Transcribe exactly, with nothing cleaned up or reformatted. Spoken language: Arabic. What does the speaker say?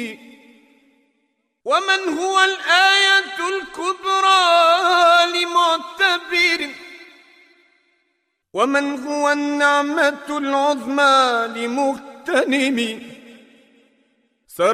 ومن هو الآية الكبرى لمعتبر، ومن هو النعمة العظمى لمغتنم.